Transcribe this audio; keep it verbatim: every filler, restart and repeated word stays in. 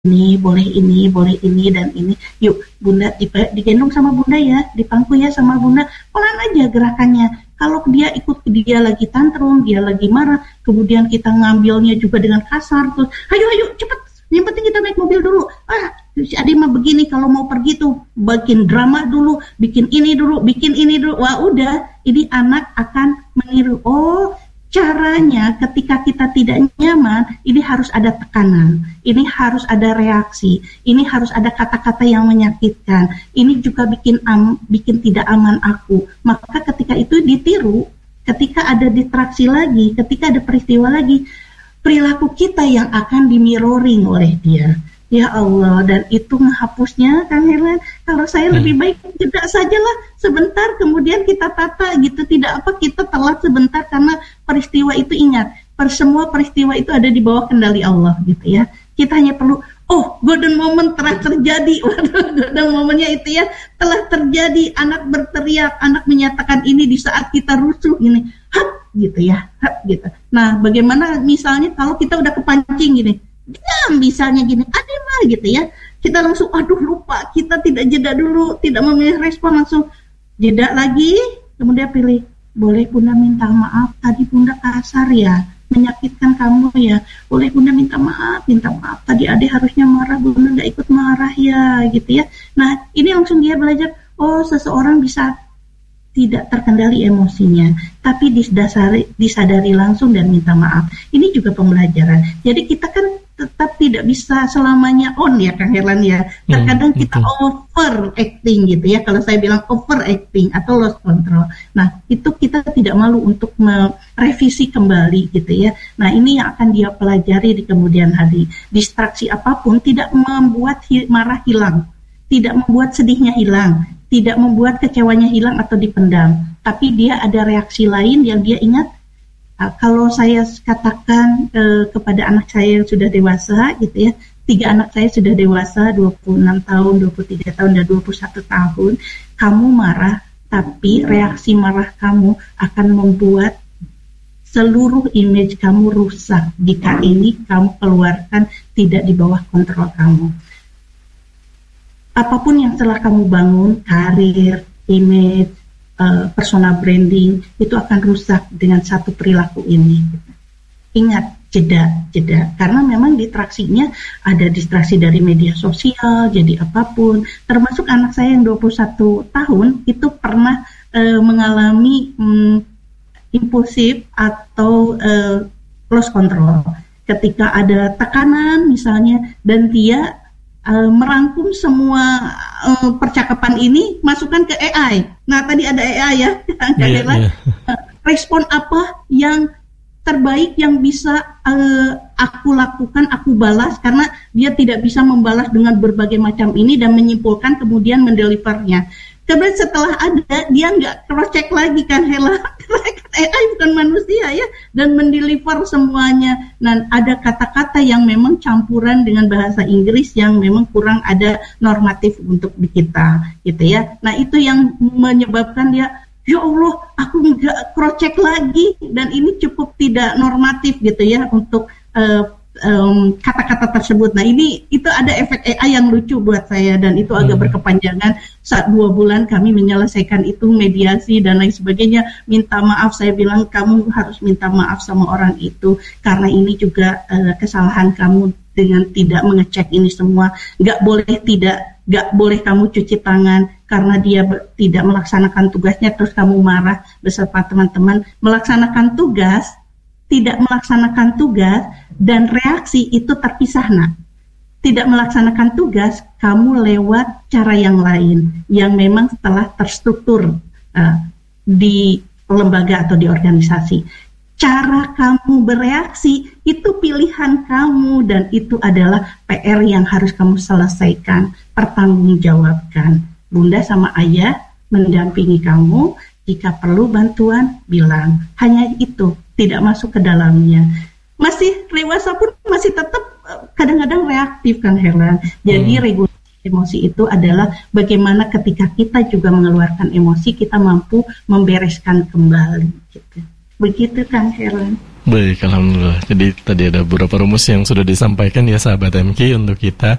ini, boleh ini, boleh ini, dan ini. Yuk, Bunda, digendong sama Bunda ya, dipangku ya sama Bunda. Pelan aja gerakannya. Kalau dia ikut, dia lagi tantrum, dia lagi marah, kemudian kita ngambilnya juga dengan kasar, terus, ayo, ayo, cepet. Yang penting kita naik mobil dulu. Ah, si Adi mah begini, kalau mau pergi tuh, bikin drama dulu, bikin ini dulu, bikin ini dulu. Wah, udah, ini anak akan meniru. Oh, caranya ketika kita tidak nyaman, ini harus ada tekanan, ini harus ada reaksi, ini harus ada kata-kata yang menyakitkan, ini juga bikin am, bikin tidak aman aku. Maka ketika itu ditiru, ketika ada distraksi lagi, ketika ada peristiwa lagi, perilaku kita yang akan dimirroring oleh dia. Ya Allah, dan itu menghapusnya, Kang Herlan. Kalau saya hmm. lebih baik jeda sajalah sebentar, kemudian kita tata gitu. Tidak apa kita telat sebentar, karena peristiwa itu, ingat, per semua peristiwa itu ada di bawah kendali Allah gitu ya. Kita hanya perlu, oh, golden moment telah terjadi. Waduh, golden momennya itu ya, telah terjadi. Anak berteriak, anak menyatakan ini di saat kita rusuh ini. Hap, gitu ya, hap gitu. Nah, bagaimana misalnya kalau kita udah kepancing gini, diam misalnya gini, ada mah gitu ya, kita langsung aduh lupa, kita tidak jeda dulu, tidak memilih respon, langsung jeda lagi, kemudian pilih, boleh Bunda minta maaf, tadi Bunda kasar ya, menyakitkan kamu ya, boleh Bunda minta maaf, minta maaf, tadi Ade harusnya marah, Bunda nggak ikut marah ya, gitu ya. Nah, ini langsung dia belajar, oh seseorang bisa tidak terkendali emosinya, tapi disadari, disadari langsung dan minta maaf. Ini juga pembelajaran. Jadi kita kan tetap tidak bisa selamanya on ya, Kang Herlan ya. Terkadang kita over acting gitu ya. Kalau saya bilang over acting atau lost control. Nah, itu kita tidak malu untuk merevisi kembali gitu ya. Nah, ini yang akan dia pelajari di kemudian hari. Distraksi apapun tidak membuat hi- marah hilang, tidak membuat sedihnya hilang, tidak membuat kecewanya hilang atau dipendam, tapi dia ada reaksi lain yang dia ingat. Uh, kalau saya katakan uh, kepada anak saya yang sudah dewasa, gitu ya, tiga anak saya sudah dewasa, dua puluh enam tahun, dua puluh tiga tahun, dan dua puluh satu tahun, kamu marah, tapi reaksi marah kamu akan membuat seluruh image kamu rusak jika ini kamu keluarkan tidak di bawah kontrol kamu. Apapun yang telah kamu bangun, karir, image, uh, personal branding, itu akan rusak dengan satu perilaku ini. Ingat, jeda, jeda. Karena memang distraksinya ada distraksi dari media sosial, jadi apapun. Termasuk anak saya yang dua puluh satu tahun, itu pernah uh, mengalami um, impulsif atau uh, lost control. Ketika ada tekanan misalnya, dan dia Uh, merangkum semua uh, percakapan ini, masukkan ke A I. Nah, tadi ada A I ya, yeah, yeah. Uh, respon apa yang terbaik yang bisa uh, aku lakukan, aku balas, karena dia tidak bisa membalas dengan berbagai macam ini dan menyimpulkan kemudian mendelivernya. Kemudian setelah ada, dia nggak cross-check lagi kan, Hela, A I bukan manusia ya, dan mendeliver semuanya. Nah, ada kata-kata yang memang campuran dengan bahasa Inggris yang memang kurang ada normatif untuk di kita, gitu ya. Nah, itu yang menyebabkan dia, ya Allah, aku nggak cross-check lagi, dan ini cukup tidak normatif gitu ya untuk uh, Um, kata-kata tersebut. Nah, ini itu ada efek A I yang lucu buat saya, dan itu agak hmm. berkepanjangan. Saat dua bulan kami menyelesaikan itu, mediasi dan lain sebagainya, minta maaf, saya bilang kamu harus minta maaf sama orang itu karena ini juga uh, kesalahan kamu dengan tidak mengecek ini semua. Nggak boleh tidak, nggak boleh kamu cuci tangan karena dia ber, tidak melaksanakan tugasnya, terus kamu marah beserta teman-teman. Melaksanakan tugas, tidak melaksanakan tugas, dan reaksi itu terpisah, nak. Tidak melaksanakan tugas, kamu lewat cara yang lain, yang memang telah terstruktur uh, di lembaga atau di organisasi. Cara kamu bereaksi, itu pilihan kamu, dan itu adalah P R yang harus kamu selesaikan, pertanggungjawabkan. Bunda sama ayah mendampingi kamu, jika perlu bantuan, bilang. Hanya itu, tidak masuk ke dalamnya. Masih dewasa pun masih tetap kadang-kadang reaktif, kan Herlan. Jadi hmm. regulasi emosi itu adalah bagaimana ketika kita juga mengeluarkan emosi, kita mampu membereskan kembali gitu. Begitu Kang Herlan. Baik, alhamdulillah. Jadi tadi ada beberapa rumus yang sudah disampaikan ya sahabat M K untuk kita